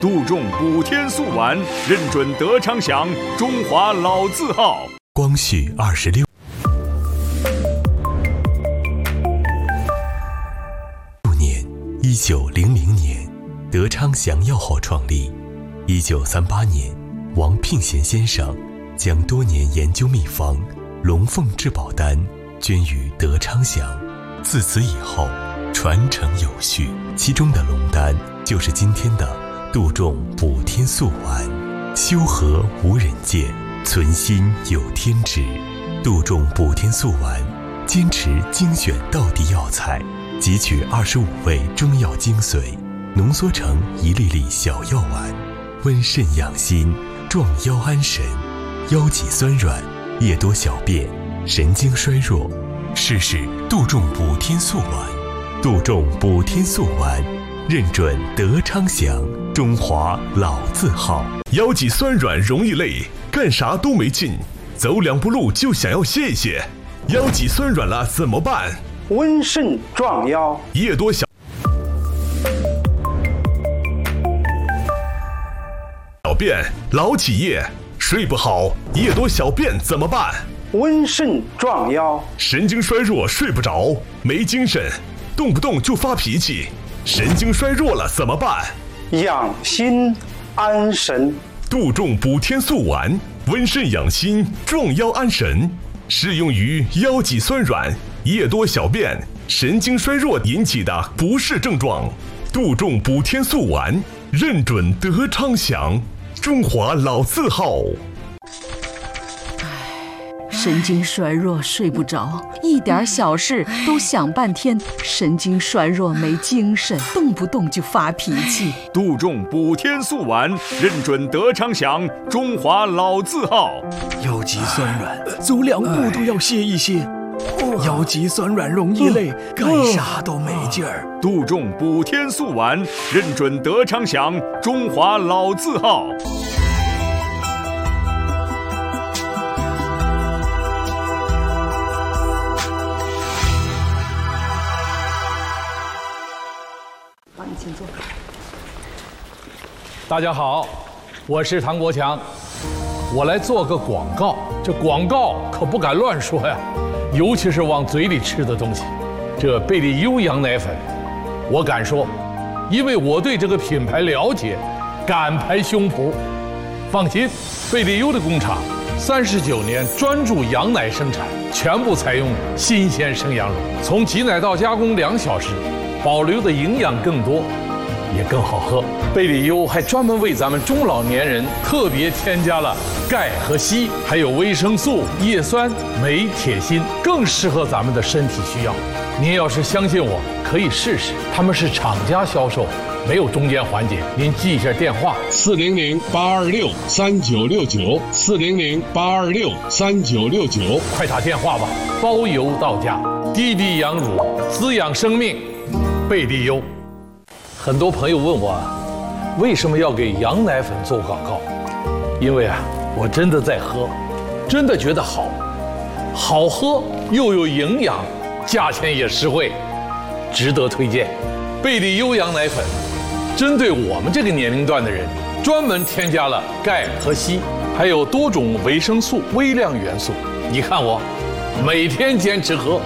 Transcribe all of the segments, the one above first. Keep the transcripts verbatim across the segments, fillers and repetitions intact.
杜仲补天素丸，认准德昌祥，中华老字号。 光绪二十六年，一九零零年，德昌祥药号创立。一九三八年，王聘贤先生将多年研究秘方龙凤至宝丹捐予德昌祥，自此以后传承有序。其中的龙丹就是今天的杜仲补天素丸。修和无人见，存心有天知。杜仲补天素丸坚持精选道地药材，汲取二十五味中药精髓，浓缩成一粒粒小药丸，温肾养心，壮腰安神，腰脊酸软，夜多小便，神经衰弱，试试杜仲补天素丸。杜仲补天素丸，认准德昌祥，中华老字号。 腰脊酸软容易累，干啥都没劲，走两步路就想要歇一歇。腰脊酸软了怎么办？ 温肾壮腰， 夜多小小便，老起夜，睡不好，夜多小便怎么办？ 温肾壮腰， 神经衰弱，睡不着，没精神，动不动就发脾气，神经衰弱了怎么办？ 养心安神。 杜仲补天素丸，温肾养心，壮腰安神，适用于腰脊酸软、夜多小便、神经衰弱引起的不适症状。杜仲补天素丸，认准德昌祥，中华老字号。 神经衰弱，睡不着，一点小事都想半天，神经衰弱没精神，动不动就发脾气。 杜仲补天素丸，认准德昌祥，中华老字号。 腰脊酸软，走两步都要歇一歇。腰脊酸软容易累，干啥都没劲儿。 杜仲补天素丸，认准德昌祥，中华老字号。 请坐。 大家好，我是唐国强，我来做个广告。这广告可不敢乱说呀，尤其是往嘴里吃的东西。这贝利优羊奶粉，我敢说，因为我对这个品牌了解，敢拍胸脯。放心，贝利优的工厂三十九年专注羊奶生产，全部采用新鲜生羊乳，从挤奶到加工两小时。保留的营养更多，也更好喝。贝利优还专门为咱们中老年人特别添加了钙和硒，还有维生素、叶酸、镁、铁、锌，更适合咱们的身体需要。您要是相信我，可以试试。他们是厂家销售，没有中间环节。您记一下电话： 四零零八二六三九六九，四零零八二六三九六九， 快打电话吧，包邮到家。滴滴羊乳，滋养生命。贝利优。很多朋友问我，为什么要给羊奶粉做广告？因为啊，我真的在喝，真的觉得好，好喝又有营养，价钱也实惠，值得推荐。贝利优羊奶粉，针对我们这个年龄段的人，专门添加了钙和硒，还有多种维生素、微量元素。你看我，每天坚持喝。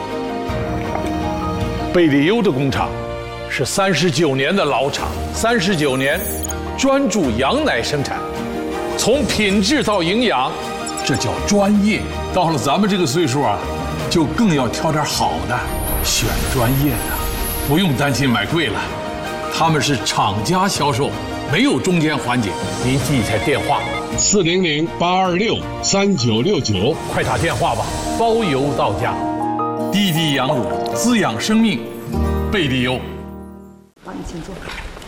贝利优的工厂是三十九年的老厂，三十九年专注羊奶生产，从品质到营养，这叫专业。到了咱们这个岁数啊，就更要挑点好的，选专业的，不用担心买贵了。他们是厂家销售，没有中间环节。您记一下电话： 四零零八二六三九六九， 快打电话吧，包邮到家。滴滴羊乳，滋养生命，贝利优。 请坐。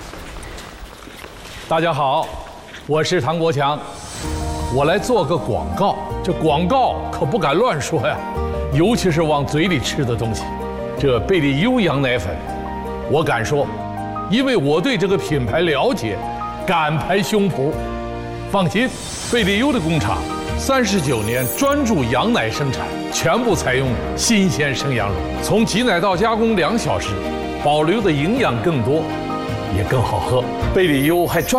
大家好，我是唐国强，我来做个广告。这广告可不敢乱说呀，尤其是往嘴里吃的东西。这贝利优羊奶粉，我敢说，因为我对这个品牌了解，敢拍胸脯。放心，贝利优的工厂三十九年专注羊奶生产，全部采用新鲜生羊乳，从挤奶到加工两小时，保留的营养更多，也更好喝。贝利优还专